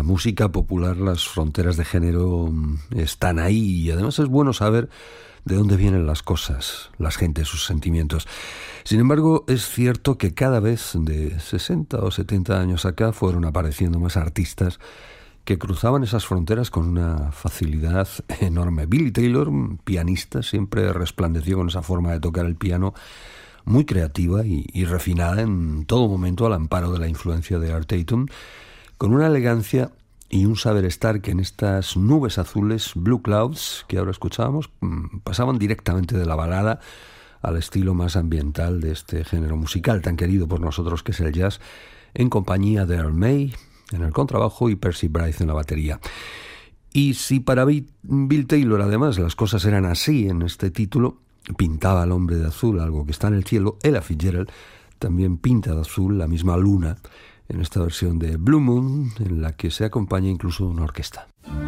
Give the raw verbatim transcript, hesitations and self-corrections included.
música popular las fronteras de género están ahí y además es bueno saber de dónde vienen las cosas, las gentes, sus sentimientos. Sin embargo, es cierto que cada vez de sesenta o setenta años acá fueron apareciendo más artistas que cruzaban esas fronteras con una facilidad enorme. Billy Taylor, pianista, siempre resplandeció con esa forma de tocar el piano muy creativa y, y refinada en todo momento al amparo de la influencia de Art Tatum, con una elegancia y un saber estar que en estas nubes azules, Blue Clouds, que ahora escuchábamos, pasaban directamente de la balada al estilo más ambiental de este género musical tan querido por nosotros que es el jazz, en compañía de Earl May en el contrabajo y Percy Bryce en la batería. Y si para Bill Taylor además las cosas eran así en este título, pintaba al hombre de azul, algo que está en el cielo, Ella Fitzgerald también pinta de azul la misma luna en esta versión de Blue Moon, en la que se acompaña incluso una orquesta.